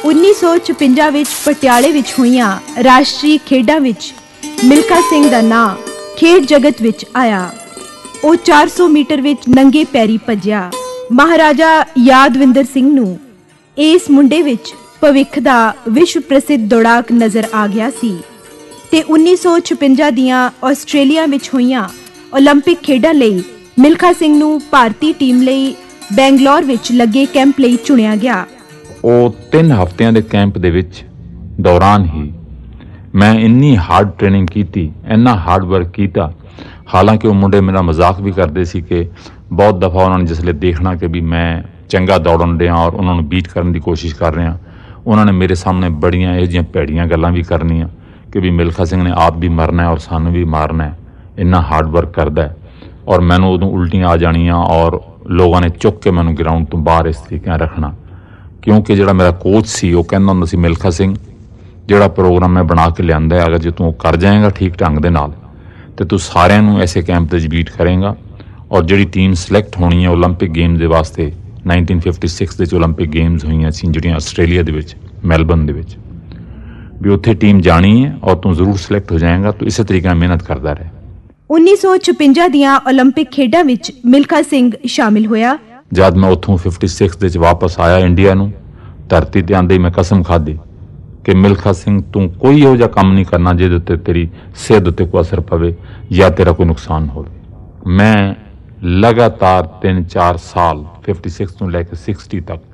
1956 ਵਿੱਚ ਪਟਿਆਲੇ ਵਿੱਚ ਹੋਈਆਂ ਰਾਸ਼ਟਰੀ ਖੇਡਾਂ ਵਿੱਚ ਮਿਲਖਾ ਸਿੰਘ ਦਾ ਨਾਂ ਖੇਡ ਜਗਤ ਵਿੱਚ ਆਇਆ। ਉਹ 400 ਮੀਟਰ ਵਿੱਚ ਨੰਗੇ ਪੈਰੀ ਭੱਜਿਆ। ਮਹਾਰਾਜਾ ਯਾਦਵਿੰਦਰ ਸਿੰਘ ਨੂੰ ਇਸ ਮੁੰਡੇ ਵਿੱਚ ਭਵਿੱਖ ਦਾ ਵਿਸ਼ਵ ਪ੍ਰਸਿੱਧ ਦੌੜਾਕ ਨਜ਼ਰ ਆ ਗਿਆ ਸੀ ਤੇ 1956 ਦੀਆਂ ਆਸਟ੍ਰੇਲੀਆ ਵਿੱਚ ਹੋਈਆਂ ਓਲੰਪਿਕ ਖੇਡਾਂ ਲਈ ਮਿਲਖਾ ਸਿੰਘ ਨੂੰ ਭਾਰਤੀ ਟੀਮ ਲਈ ਬੈਂਗਲੌਰ ਵਿੱਚ ਲੱਗੇ ਕੈਂਪ ਲਈ ਚੁਣਿਆ ਗਿਆ। ਉਹ 3 ਹਫ਼ਤਿਆਂ ਦੇ ਕੈਂਪ ਦੇ ਵਿੱਚ ਦੌਰਾਨ ਹੀ ਮੈਂ ਇੰਨੀ ਹਾਰਡ ਟ੍ਰੇਨਿੰਗ ਕੀਤੀ, ਇੰਨਾ ਹਾਰਡ ਵਰਕ ਕੀਤਾ। ਹਾਲਾਂਕਿ ਉਹ ਮੁੰਡੇ ਮੇਰਾ ਮਜ਼ਾਕ ਵੀ ਕਰਦੇ ਸੀ ਕਿ ਬਹੁਤ ਦਫਾ ਉਹਨਾਂ ਨੇ ਜਿਸਲੇ ਦੇਖਣਾ ਕਿ ਵੀ ਮੈਂ ਚੰਗਾ ਦੌੜਨ ਰਿਹਾ ਔਰ ਉਹਨਾਂ ਨੂੰ ਬੀਟ ਕਰਨ ਦੀ ਕੋਸ਼ਿਸ਼ ਕਰ ਰਿਹਾ, ਉਹਨਾਂ ਨੇ ਮੇਰੇ ਸਾਹਮਣੇ ਬੜੀਆਂ ਇਹੋ ਜਿਹੀਆਂ ਭੈੜੀਆਂ ਗੱਲਾਂ ਵੀ ਕਰਨੀਆਂ ਕਿ ਵੀ ਮਿਲਖਾ ਸਿੰਘ ਨੇ ਆਪ ਵੀ ਮਰਨਾ ਔਰ ਸਾਨੂੰ ਵੀ ਮਾਰਨਾ, ਇੰਨਾ ਹਾਰਡ ਵਰਕ ਕਰਦਾ। ਔਰ ਮੈਨੂੰ ਉਦੋਂ ਉਲਟੀਆਂ ਆ ਜਾਣੀਆਂ ਔਰ ਲੋਕਾਂ ਨੇ ਚੁੱਕ ਕੇ ਮੈਨੂੰ ਗਰਾਊਂਡ ਤੋਂ ਬਾਹਰ ਇਸ ਤਰੀਕੇ ਨਾਲ ਰੱਖਣਾ, ਕਿਉਂਕਿ ਜਿਹੜਾ ਮੇਰਾ ਕੋਚ ਸੀ ਉਹ ਕਹਿੰਦਾ ਹੁੰਦਾ ਸੀ, ਮਿਲਖਾ ਸਿੰਘ ਜਿਹੜਾ ਪ੍ਰੋਗਰਾਮ ਮੈਂ ਬਣਾ ਕੇ ਲਿਆਂਦਾ ਹੈ, ਅਗਰ ਜੇ ਤੂੰ ਕਰ ਜਾਏਗਾ ਠੀਕ ਢੰਗ ਦੇ ਨਾਲ ਤੇ ਤੂੰ ਸਾਰਿਆਂ ਨੂੰ ਐਸੇ ਕੈਂਪ ਦੇ ਵਿੱਚ ਬੀਟ ਕਰੇਗਾ। ਔਰ ਜਿਹੜੀ ਟੀਮ ਸਿਲੈਕਟ ਹੋਣੀ ਹੈ ਓਲੰਪਿਕ ਗੇਮਸ ਦੇ ਵਾਸਤੇ 1956 ਦੇ ਵਿੱਚ ਓਲੰਪਿਕ ਗੇਮਸ ਹੋਈਆਂ ਸੀ ਜਿਹੜੀਆਂ ਆਸਟ੍ਰੇਲੀਆ ਦੇ ਵਿੱਚ ਮੈਲਬਰਨ ਦੇ ਵਿੱਚ, ਵੀ ਉੱਥੇ ਟੀਮ ਜਾਣੀ ਹੈ ਔਰ ਤੂੰ ਜ਼ਰੂਰ ਸਿਲੈਕਟ ਹੋ ਜਾਏਗਾ। ਤੂੰ ਇਸੇ ਤਰੀਕੇ ਨਾਲ ਮਿਹਨਤ ਕਰਦਾ ਰਹੇ। 1956 ਦੀਆਂ ਓਲੰਪਿਕ ਖੇਡਾਂ ਵਿੱਚ ਮਿਲਖਾ ਸਿੰਘ ਸ਼ਾਮਿਲ ਹੋਇਆ। ਜਦ ਮੈਂ ਉੱਥੋਂ 56 ਦੇ ਵਿੱਚ ਵਾਪਸ ਆਇਆ ਇੰਡੀਆ ਨੂੰ, ਧਰਤੀ ਤੇ ਆਂਦੇ ਮੈਂ ਕਸਮ ਖਾਧੀ ਕਿ ਮਿਲਖਾ ਸਿੰਘ ਤੂੰ ਕੋਈ ਇਹੋ ਜਿਹਾ ਕੰਮ ਨਹੀਂ ਕਰਨਾ ਜਿਹਦੇ ਉੱਤੇ ਤੇਰੀ ਸਿਹਤ ਉੱਤੇ ਕੋਈ ਅਸਰ ਪਵੇ ਜਾਂ ਤੇਰਾ ਕੋਈ ਨੁਕਸਾਨ ਹੋਵੇ। ਮੈਂ ਲਗਾਤਾਰ 3-4 ਸਾਲ 56 ਤੋਂ ਲੈ ਕੇ 60 ਤੱਕ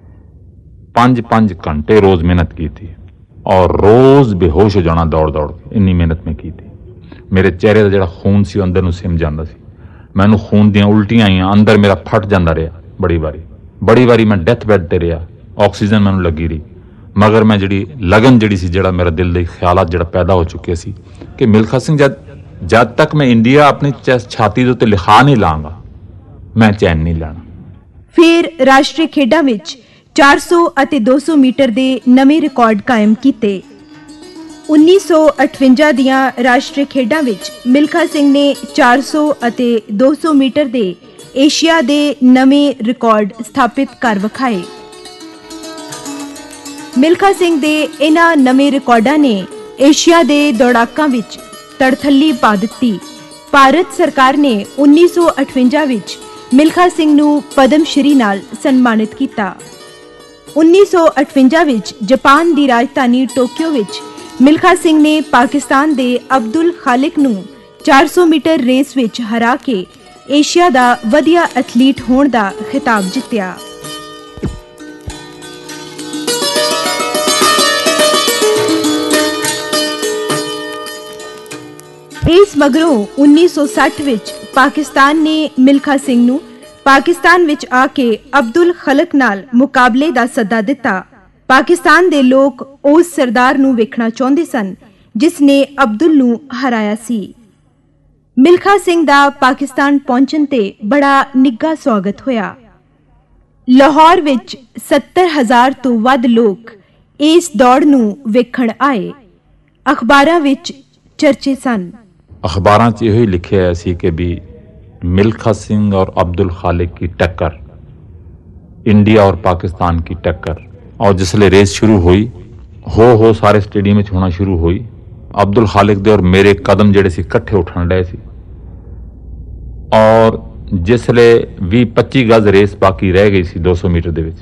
5-5 ਘੰਟੇ ਰੋਜ਼ ਮਿਹਨਤ ਕੀਤੀ ਔਰ ਰੋਜ਼ ਬੇਹੋਸ਼ ਹੋ ਜਾਣਾ ਦੌੜ ਦੌੜ ਕੇ, ਇੰਨੀ ਮਿਹਨਤ ਮੈਂ ਕੀਤੀ। ਮੇਰੇ ਚਿਹਰੇ ਦਾ ਜਿਹੜਾ ਖੂਨ ਸੀ ਅੰਦਰ ਨੂੰ ਸਿਮ ਜਾਂਦਾ ਸੀ, ਮੈਨੂੰ ਖੂਨ ਦੀਆਂ ਉਲਟੀਆਂ ਆਈਆਂ, ਅੰਦਰ ਮੇਰਾ ਫਟ ਜਾਂਦਾ ਰਿਹਾ। ਬੜੀ ਵਾਰੀ ਮੈਂ ਡੈਥ ਬੈੱਡ ਤੇ ਰਿਹਾ, ਆਕਸੀਜਨ ਮੈਨੂੰ ਲੱਗੀ ਰਹੀ, ਮਗਰ ਮੈਂ ਜਿਹੜੀ ਲਗਨ ਜਿਹੜੀ ਸੀ, ਜਿਹੜਾ ਮੇਰਾ ਦਿਲ ਦੇ ਖਿਆਲਾਤ ਜਿਹੜਾ ਪੈਦਾ ਹੋ ਚੁੱਕੇ ਸੀ ਕਿ ਮਿਲਖਾ ਸਿੰਘ ਜਦ ਤੱਕ ਮੈਂ ਇੰਡੀਆ ਆਪਣੀ ਛਾਤੀ ਦੇ ਉੱਤੇ ਲਿਖਾ ਨਹੀਂ ਲਾਂਗਾ ਮੈਂ ਚੈਨ ਨਹੀਂ ਲੈਣਾ। ਫਿਰ ਰਾਸ਼ਟਰੀ ਖੇਡਾਂ ਵਿੱਚ 400 ਅਤੇ 200 ਮੀਟਰ ਦੇ ਨਵੇਂ ਰਿਕਾਰਡ ਕਾਇਮ ਕੀਤੇ। 1958 ਦੀਆਂ ਰਾਸ਼ਟਰੀ ਖੇਡਾਂ ਵਿੱਚ ਮਿਲਖਾ ਸਿੰਘ ਨੇ 400 ਅਤੇ 200 ਮੀਟਰ ਦੇ ਏਸ਼ੀਆ ਦੇ ਨਵੇਂ ਰਿਕਾਰਡ ਸਥਾਪਿਤ ਕਰ ਵਿਖਾਏ। ਮਿਲਖਾ ਸਿੰਘ ਦੇ ਇਹਨਾਂ ਨਵੇਂ ਰਿਕਾਰਡਾਂ ਨੇ ਏਸ਼ੀਆ ਦੇ ਦੌੜਾਕਾਂ ਵਿੱਚ ਤੜਥੱਲੀ ਪਾ ਦਿੱਤੀ। ਭਾਰਤ ਸਰਕਾਰ ਨੇ 1958 ਵਿੱਚ ਮਿਲਖਾ ਸਿੰਘ ਨੂੰ ਪਦਮ ਸ਼੍ਰੀ ਨਾਲ ਸਨਮਾਨਿਤ ਕੀਤਾ। 1958 ਵਿੱਚ ਜਾਪਾਨ ਦੀ ਰਾਜਧਾਨੀ ਟੋਕੀਓ ਵਿੱਚ ਮਿਲਖਾ ਸਿੰਘ ਨੇ ਪਾਕਿਸਤਾਨ ਦੇ ਅਬਦੁਲ ਖਾਲਿਕ ਨੂੰ 400 ਮੀਟਰ ਰੇਸ ਵਿੱਚ ਹਰਾ ਕੇ ਏਸ਼ੀਆ ਦਾ ਵਧੀਆ ਐਥਲੀਟ ਹੋਣ ਦਾ ਖਿਤਾਬ ਜਿੱਤਿਆ। ਇਸ ਮਗਰੋਂ 1960 ਵਿੱਚ ਪਾਕਿਸਤਾਨ ਨੇ ਮਿਲਖਾ ਸਿੰਘ ਨੂੰ ਪਾਕਿਸਤਾਨ ਵਿੱਚ ਆ ਕੇ ਅਬਦੁਲ ਖਲਕ ਨਾਲ ਮੁਕਾਬਲੇ ਦਾ ਸੱਦਾ ਦਿੱਤਾ। ਪਾਕਿਸਤਾਨ ਦੇ ਲੋਕ ਉਸ ਸਰਦਾਰ ਨੂੰ ਵੇਖਣਾ ਚਾਹੁੰਦੇ ਸਨ ਜਿਸ ਨੇ ਅਬਦੁਲ ਨੂੰ ਹਰਾਇਆ ਸੀ। ਮਿਲਖਾ ਸਿੰਘ ਦਾ ਪਾਕਿਸਤਾਨ ਪਹੁੰਚਣ ਤੇ ਬੜਾ ਨਿੱਘਾ ਸਵਾਗਤ ਹੋਇਆ। ਲਾਹੌਰ ਵਿੱਚ 70,000 ਤੋਂ ਵੱਧ ਲੋਕ ਇਸ ਦੌੜ ਨੂੰ ਵੇਖਣ ਆਏ। ਅਖਬਾਰਾਂ ਵਿੱਚ ਚਰਚੇ ਸਨ। ਅਖਬਾਰਾਂ 'ਚ ਇਹੋ ਹੀ ਲਿਖਿਆ ਹੋਇਆ ਸੀ ਕਿ ਵੀ मिल्खा सिंह और अब्दुल खालिक की टक्कर, इंडिया और पाकिस्तान की टक्कर। और जिसले रेस शुरू हुई हो सारे स्टेडियम में होना शुरू हुई, अब्दुल खालिक दे और मेरे कदम जेड़े सी कट्ठे उठन डे सी। और जिसले 20-25 गज रेस बाकी रह गई सी 200 मीटर दे विच,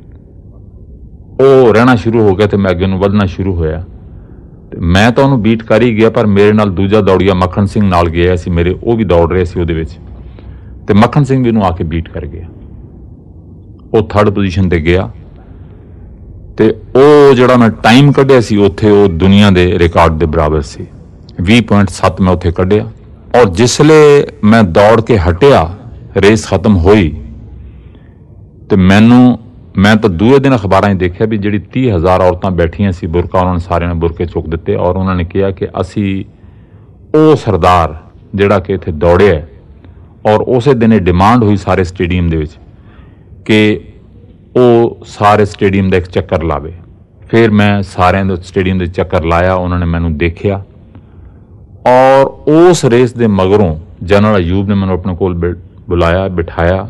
ਉਹ ਰਹਿਣਾ ਸ਼ੁਰੂ ਹੋ ਗਿਆ ਤੇ ਮੈਂ ਅੱਗੇ ਨੂੰ ਵਧਣਾ ਸ਼ੁਰੂ ਹੋਇਆ। ਤੇ ਮੈਂ ਤਾਂ ਉਹਨੂੰ ਬੀਟ ਕਰ ਹੀ ਗਿਆ, ਪਰ ਮੇਰੇ ਨਾਲ ਦੂਜਾ ਦੌੜੀਆ ਮੱਖਣ ਸਿੰਘ ਨਾਲ ਗਿਆ ਸੀ ਮੇਰੇ, ਉਹ ਵੀ ਦੌੜ ਰਿਹਾ ਸੀ ਉਹਦੇ ਵਿੱਚ, ਤੇ ਮੱਖਣ ਸਿੰਘ ਵੀ ਉਹਨੂੰ ਆ ਕੇ ਬੀਟ ਕਰ ਗਿਆ। ਉਹ 3rd ਪੋਜੀਸ਼ਨ ਤੇ ਗਿਆ ਤੇ ਉਹ ਜਿਹੜਾ ਮੈਂ ਟਾਈਮ ਕੱਢਿਆ ਸੀ ਉੱਥੇ ਉਹ ਦੁਨੀਆ ਦੇ ਰਿਕਾਰਡ ਦੇ ਬਰਾਬਰ ਸੀ। 20.7 ਮੈਂ ਉੱਥੇ ਕੱਢਿਆ। ਔਰ ਜਿਸਲੇ ਮੈਂ ਦੌੜ ਕੇ ਹਟਿਆ, ਰੇਸ ਖਤਮ ਹੋਈ ਤੇ ਮੈਂ ਤਾਂ ਦੂਏ ਦਿਨ ਅਖਬਾਰਾਂ 'ਚ ਦੇਖਿਆ ਵੀ ਜਿਹੜੀ 30,000 ਔਰਤਾਂ ਬੈਠੀਆਂ ਸੀ ਬੁਰਕਾ, ਉਹਨਾਂ ਨੇ ਸਾਰਿਆਂ ਨੇ ਬੁਰਕੇ ਚੁੱਕ ਦਿੱਤੇ ਔਰ ਉਹਨਾਂ ਨੇ ਕਿਹਾ ਕਿ ਅਸੀਂ ਉਹ ਸਰਦਾਰ ਜਿਹੜਾ ਕਿ ਇੱਥੇ ਦੌੜਿਆ, ਔਰ ਉਸੇ ਦਿਨ ਇਹ ਡਿਮਾਂਡ ਹੋਈ ਸਾਰੇ ਸਟੇਡੀਅਮ ਦੇ ਵਿੱਚ ਕਿ ਉਹ ਸਾਰੇ ਸਟੇਡੀਅਮ ਦਾ ਇੱਕ ਚੱਕਰ ਲਾਵੇ। ਫਿਰ ਮੈਂ ਸਾਰਿਆਂ ਦੇ ਸਟੇਡੀਅਮ ਦੇ ਚੱਕਰ ਲਾਇਆ, ਉਹਨਾਂ ਨੇ ਮੈਨੂੰ ਦੇਖਿਆ ਔਰ ਉਸ ਰੇਸ ਦੇ ਮਗਰੋਂ ਜਨਰਲ ਅਯੂਬ ਨੇ ਮੈਨੂੰ ਆਪਣੇ ਕੋਲ ਬੁਲਾਇਆ, ਬਿਠਾਇਆ